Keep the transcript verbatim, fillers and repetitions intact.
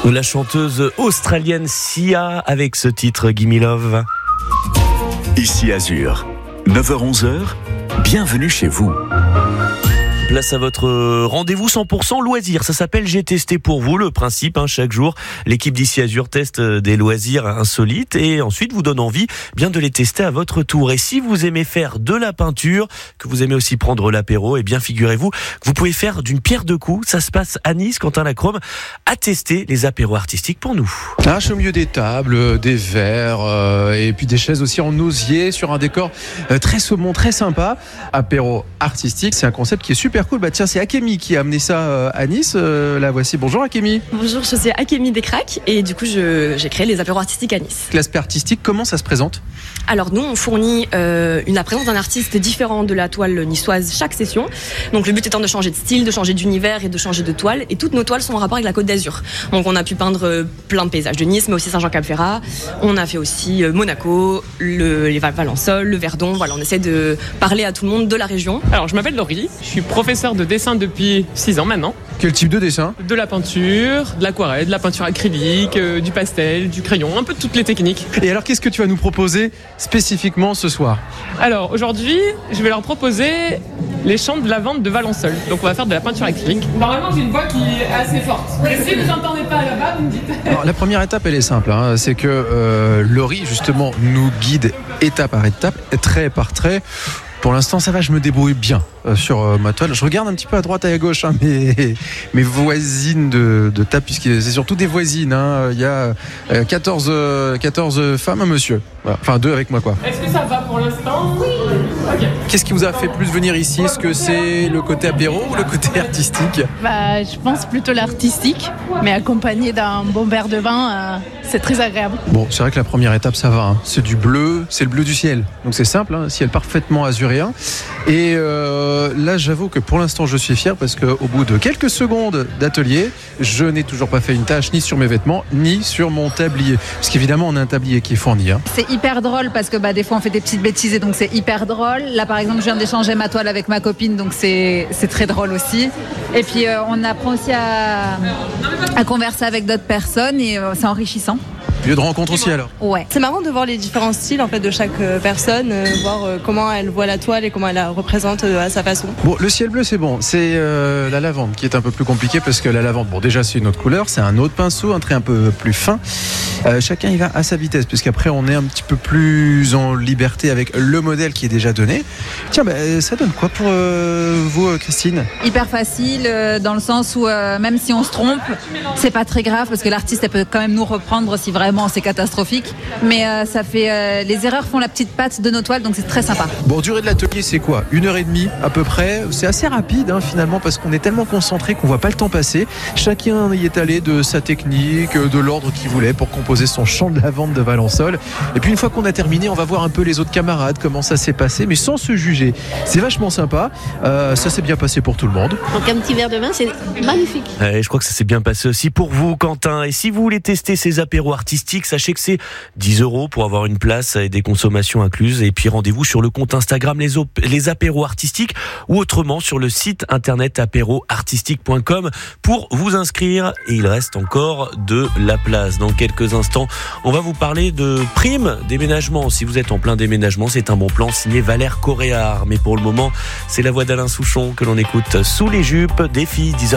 La chanteuse australienne Sia avec ce titre Gimme Love. Ici Azur, neuf heures onze, bienvenue chez vous. Place à votre rendez-vous cent pour cent loisirs. Ça s'appelle J'ai testé pour vous. Le principe, hein, chaque jour, l'équipe d'Ici Azur teste des loisirs insolites et ensuite vous donne envie bien de les tester à votre tour. Et si vous aimez faire de la peinture, que vous aimez aussi prendre l'apéro, et bien figurez-vous que vous pouvez faire d'une pierre deux coups. Ça se passe à Nice. Quentin Lacrome a testé les apéros artistiques pour nous. Hache au milieu des tables, des verres euh, et puis des chaises aussi en osier sur un décor euh, très saumon, très sympa. Apéro artistique, c'est un concept qui est super cool. Bah tiens, c'est Akemi qui a amené ça euh, à Nice. Euh, la voici. Bonjour Akemi. Bonjour, je suis Akemi Descraques et du coup je, j'ai créé les apéros artistiques à Nice. L'aspect artistique, comment ça se présente ? Alors nous on fournit euh, une, la présence d'un artiste différent de la toile niçoise chaque session. Donc le but étant de changer de style, de changer d'univers et de changer de toile. Et toutes nos toiles sont en rapport avec la Côte d'Azur. Donc on a pu peindre euh, plein de paysages de Nice, mais aussi Saint-Jean-Cap-Ferrat. On a fait aussi euh, Monaco, le, les Valençol, le Verdon. Voilà, on essaie de parler à tout le monde de la région. Alors je m'appelle Laurie, je suis professeur de dessin depuis six ans maintenant. Quel type de dessin ? De la peinture, de l'aquarelle, de la peinture acrylique, euh, du pastel, du crayon, un peu de toutes les techniques. Et alors qu'est-ce que tu vas nous proposer spécifiquement ce soir ? Alors aujourd'hui, je vais leur proposer les champs de lavande de Valençol. Donc on va faire de la peinture acrylique. Normalement j'ai une voix qui est assez forte. Mais si vous n'entendez pas là-bas, vous me dites. Alors, la première étape elle est simple, hein, c'est que euh, Laurie justement nous guide étape par étape, trait par trait. Pour l'instant, ça va, je me débrouille bien euh, sur euh, ma toile. Je regarde un petit peu à droite et à gauche, hein, mes, mes voisines de, de table, puisque c'est surtout des voisines. Hein. Il y a euh, quatorze, euh, quatorze femmes, un monsieur. Voilà. Enfin, deux avec moi, quoi. Est-ce que ça va pour l'instant ? Oui. Okay. Qu'est-ce qui vous a fait plus venir ici ? Est-ce que c'est le côté apéro ou le côté artistique ? Bah, je pense plutôt l'artistique, mais accompagné d'un bon verre de vin, euh, c'est très agréable. Bon, c'est vrai que la première étape, ça va. Hein. C'est du bleu, c'est le bleu du ciel. Donc c'est simple, hein, ciel parfaitement azuré. Et euh, là j'avoue que pour l'instant je suis fier parce qu'au bout de quelques secondes d'atelier, je n'ai toujours pas fait une tâche ni sur mes vêtements ni sur mon tablier, parce qu'évidemment on a un tablier qui est fourni, hein. C'est hyper drôle parce que bah, des fois on fait des petites bêtises et donc c'est hyper drôle. Là par exemple je viens d'échanger ma toile avec ma copine, donc c'est, c'est très drôle aussi. Et puis euh, on apprend aussi à, à converser avec d'autres personnes et euh, c'est enrichissant. Lieu de rencontre aussi alors. Ouais. C'est marrant de voir les différents styles en fait de chaque personne, euh, voir euh, comment elle voit la toile et comment elle la représente euh, à sa façon. Bon, le ciel bleu c'est bon, c'est euh, la lavande qui est un peu plus compliquée parce que la lavande, bon déjà c'est une autre couleur, c'est un autre pinceau, un trait un peu plus fin. Euh, chacun il va à sa vitesse puisqu'après on est un petit peu plus en liberté avec le modèle qui est déjà donné. Tiens, bah, ça donne quoi pour euh, vous Christine ? Hyper facile euh, dans le sens où euh, même si on se trompe, c'est pas très grave parce que l'artiste elle peut quand même nous reprendre si vraiment c'est catastrophique, mais euh, ça fait euh, les erreurs font la petite patte de nos toiles, donc c'est très sympa. Bon, durée de l'atelier c'est quoi ? Une heure et demie à peu près. C'est assez rapide hein, finalement parce qu'on est tellement concentré qu'on voit pas le temps passer. Chacun y est allé de sa technique, de l'ordre qu'il voulait pour composer son champ de lavande de Valençol. Et puis une fois qu'on a terminé, on va voir un peu les autres camarades, comment ça s'est passé, mais sans se juger. C'est vachement sympa. Euh, ça s'est bien passé pour tout le monde. Donc un petit verre de vin, c'est magnifique. Et je crois que ça s'est bien passé aussi pour vous, Quentin. Et si vous voulez tester ces apéros artistiques, sachez que c'est dix euros pour avoir une place et des consommations incluses. Et puis rendez-vous sur le compte Instagram les, op- les apéros artistiques ou autrement sur le site internet apéro artistique point com pour vous inscrire. Et il reste encore de la place. Dans quelques instants, on va vous parler de primes déménagement. Si vous êtes en plein déménagement, c'est un bon plan signé Valère Coréard. Mais pour le moment, c'est la voix d'Alain Souchon que l'on écoute sous les jupes des filles. dix heures